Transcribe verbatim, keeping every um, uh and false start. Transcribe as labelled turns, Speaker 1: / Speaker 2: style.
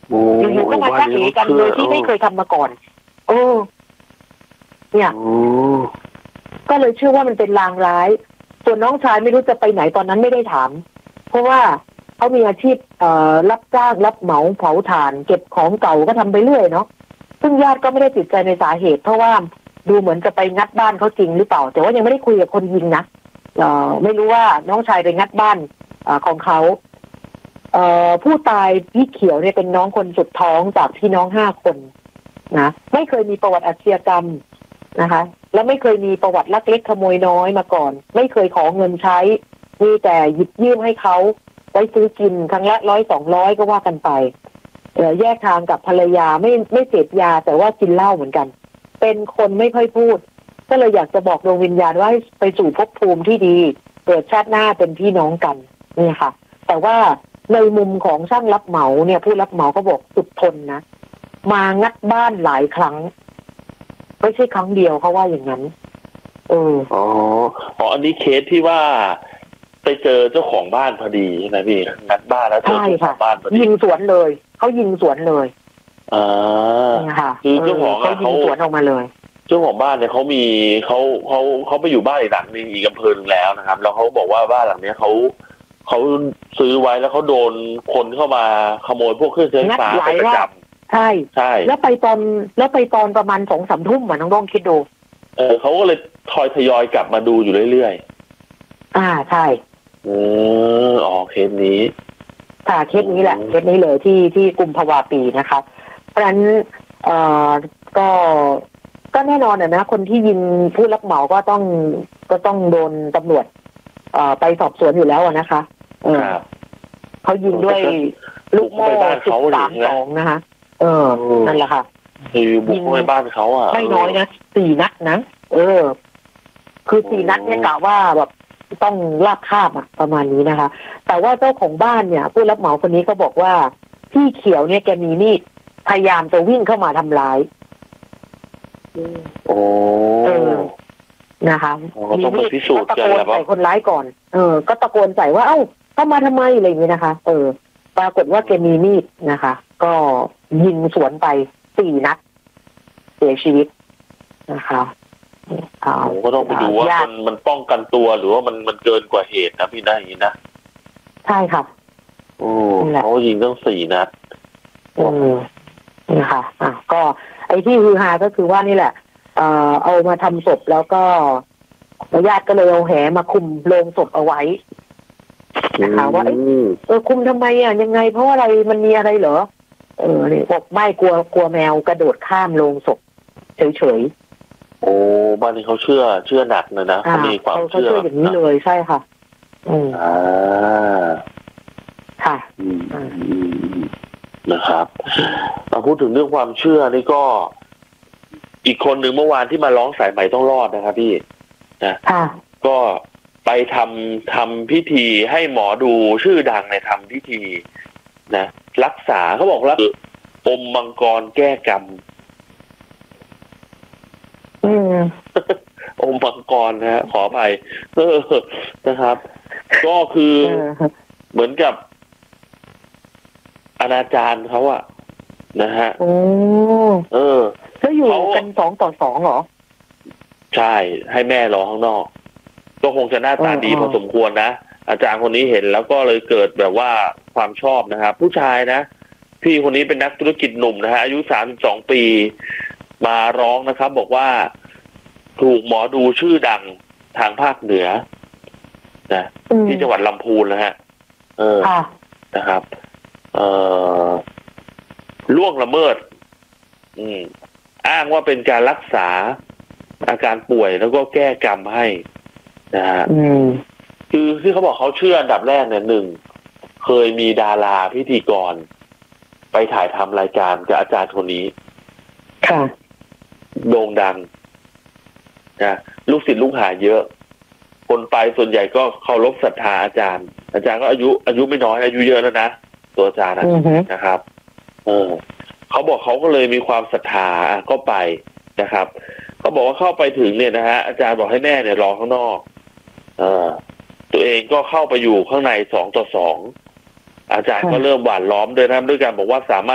Speaker 1: อยู่ๆก็มาชักเหกันโดยที่ไม่เคยทำมาก่อนโอ้เนี่ยก็เลยเชื่อว่ามันเป็นลางร้ายส่วนน้องชายไม่รู้จะไปไหนตอนนั้นไม่ได้ถามเพราะว่าเขามีอาชีพเอ่อรับจ้างรับเหมาเผาถ่านเก็บของเก่าก็ทำไปเรื่อยเนาะซึ่งญาติก็ไม่ได้ติดใจในสาเหตุเพราะว่าดูเหมือนจะไปงัดบ้านเขาจริงหรือเปล่าแต่ว่ายังไม่ได้คุยกับคนยิงนะเอ่อไม่รู้ว่าน้องชายไปงัดบ้านอ่าของเขาเอ่อผู้ตายพี่เขียวเนี่ยเป็นน้องคนสุดท้องจากพี่น้องห้าคนนะไม่เคยมีประวัติอาชญากรรมนะคะและไม่เคยมีประวัติลักเล็กขโมยน้อยมาก่อนไม่เคยขอเงินใช้มีแต่หยิบยืมให้เขาไว้ซื้อกินครั้งละร้อยสองร้อยก็ว่ากันไปเอ่อแยกทางกับภรรยาไม่ไม่เสพยาแต่ว่ากินเหล้าเหมือนกันเป็นคนไม่ค่อยพูดก็เลยอยากจะบอกดวงวิญญาณว่าให้ไปสู่ภพภูมิที่ดีเกิดชาติหน้าเป็นพี่น้องกันนี่ค่ะแต่ว่าในมุมของช่างรับเหมาเนี่ยผู้รับเหมาก็บอกสุดทนนะมางัดบ้านหลายครั้งไม่ใช่ครั้งเดียวเขาว่าอย่างนั้นเออ
Speaker 2: อ๋ออ๋ออันนี้เคสที่ว่าไปเจอเจ้าของบ้านพอดีใช่ไหมพี่งัดบ้านแล้วเจอเจ้าของบ้านพอดี
Speaker 1: ยิงสวนเลยเขายิงสวนเลย
Speaker 2: อ่าคือเจ้าของ
Speaker 1: เขายิงสวนออกมาเลย
Speaker 2: เจ้าของบ้านเนี่ยเขามีเขาเขาเขาไปอยู่บ้านอีกหลังนึงอีกอำเภอนึงแล้วนะครับแล้วเขาบอกว่าบ้านหลังนี้เขาเขาซื้อไว้แล้วเขาโดนคนเข้ามาขโมยพวกเครื่องใช้ไฟฟ้าไปประจำ
Speaker 1: ใช่
Speaker 2: ใช่
Speaker 1: แล้วไปตอนแล้วไปตอนประมาณสองสามทุ่มอ่ะน้องต้องคิดดู
Speaker 2: เออเขาก็เลยทอยทยอยกลับมาดูอยู่เรื่อย
Speaker 1: ๆอ่าใช่
Speaker 2: อืมอ๋อเคสนี้
Speaker 1: ค่ะเคสนี้แหละเคสนี้เลยที่ที่กุมภาวะปีนะคะเพราะฉะนั้นเอ่อก็ก็แน่นอนอ่ะนะคนที่ยิงผู้รับเหมาก็ต้องก็ต้องโดนตำรวจเอ่อไปสอบสวนอยู่แล้วนะคะเออเขายิงด้วยลูกโม่สิบสามสองนะคะเออนั่นแหละค่ะ
Speaker 2: คือบุกไปบ้านเขาอ่ะ
Speaker 1: ไม่น้อยนะสี่นัดนะเออคือสี่นัดเนี่ยกะว่าแบบต้องลากคาบอ่ะประมาณนี้นะคะแต่ว่าเจ้าของบ้านเนี่ยผู้รับเหมาคนนี้ก็บอกว่าพี่เขียวเนี่ยแกมีมีดพยายามจะวิ่งเข้ามาทำร้าย
Speaker 2: โอ้
Speaker 1: เออนะคะ
Speaker 2: มีมีด
Speaker 1: ตะโกนใส่คนร้ายก่อนเออก็ตะโกนใส่ว่าเอ้าเข้ามาทำไมอะไรอย่างนี้นะคะเออปรากฏว่าแกมีมีดนะคะก็ยิงสวนไปสี่นัดเสียชีวิตนะคะ
Speaker 2: ผมก็ต้องไปดูว่ามันมันป้องกันตัวหรือว่ามันมันเกินกว่าเหตุนะพี่ได้อย่างนี้นะ
Speaker 1: ใช่ค่ะ
Speaker 2: โอ้เขายิงตั้งสี่นัด
Speaker 1: อืมนี่ค่ะอ่ะก็ไอ้ที่ฮือฮาก็คือว่านี่แหละเอ่อเอามาทำศพแล้วก็ญาติก็เลยเอาแหมาคุมโลงศพเอาไว้นะคะว่าเออคุมทำไมอ่ะยังไงเพราะอะไรมันมีอะไรเหรอเออนี่บอกไม่กลัวกลัวแมวกระโดดข้ามโลงศพเฉย
Speaker 2: ๆโอ้บ้านนี้เขาเชื่อเชื่อหนักเลยนะเขามีความเชื่อ
Speaker 1: อย่างนี้เลยใช่ค่ะอืม
Speaker 2: อ่า
Speaker 1: ค่ะ
Speaker 2: นะครับมาพูดถึงเรื่องความเชื่อนี่ก็อีกคนหนึ่งเมื่อวานที่มาร้องสายใหม่ต้องรอดนะครับพี่นะก็ไปทำทำพิธีให้หมอดูชื่อดังในทำพิธีนะรักษาเขาบอกว่าอมมังกรแก้กรรมอมมังกรนะฮะขออภัยเออนะครับก็คือเหมือนกับอนาจารเขาอะนะฮะ
Speaker 1: โอ้
Speaker 2: เออ
Speaker 1: แล้วอยู่กันสองต่อสองเหรอ
Speaker 2: ใช่ให้แม่รอข้างนอกก็คงจะหน้าตาดีพอสมควรนะอาจารย์คนนี้เห็นแล้วก็เลยเกิดแบบว่าความชอบนะครับผู้ชายนะพี่คนนี้เป็นนักธุรกิจหนุ่มนะฮะอายุสามสิบสองปีมาร้องนะครับบอกว่าถูกหมอดูชื่อดังทางภาคเหนือนะที่จังหวัดลำพูนนะฮะเออนะครับเอ่อล่วงละเมิดอืมอ้างว่าเป็นการรักษาอาการป่วยแล้วก็แก้กรรมให้นะฮะคือที่เขาบอกเขาเชื่ออันดับแรกเนี่ยหนึ่งเคยมีดาราพิธีกรไปถ่ายทำรายการกับอาจารย์คนนี้
Speaker 1: ค่ะ
Speaker 2: โด่งดังนะลูกศิษย์ลูกหาเยอะคนไปส่วนใหญ่ก็เคารพศรัทธาอาจารย์อาจารย์ก็อายุอายุไม่น้อยอายุเยอะแล้วนะตัวอาจารย์นะครับเออเขาบอกเขาก็เลยมีความศรัทธาก็ไปนะครับเขาบอกว่าเข้าไปถึงเนี่ยนะฮะอาจารย์บอกให้แม่เนี่ยรอข้างนอกเออตัวเองก็เข้าไปอยู่ข้างในสองต่อสองอาจารย์ก็เริ่มหว่านล้อมด้วยนะด้วยการบอกว่าสามารถ